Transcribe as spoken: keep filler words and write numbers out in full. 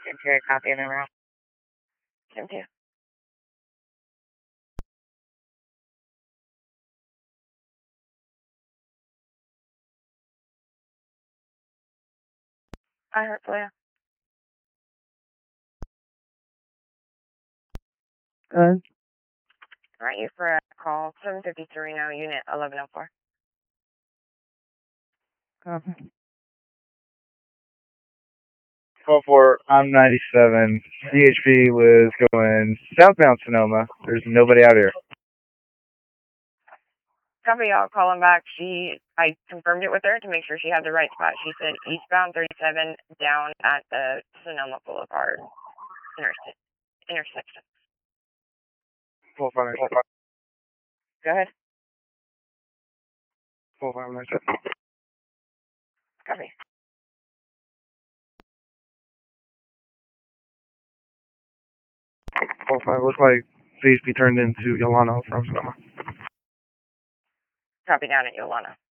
Interior copy of the route. Jim two. I heard for you. Good. Alright, you for a call seven fifty-three now, unit eleven oh four. Copy. twelve four, I'm ninety-seven. C H P was going southbound Sonoma. There's nobody out here. Copy, I'll call him back. She, I confirmed it with her to make sure she had the right spot. She said eastbound thirty-seven down at the Sonoma Boulevard interse- intersection. twelve five, Go ahead. twelve five, ninety-seven. Copy. twelve five, looks like C H P turned into Yolano from Sonoma. Copy down at Yolana.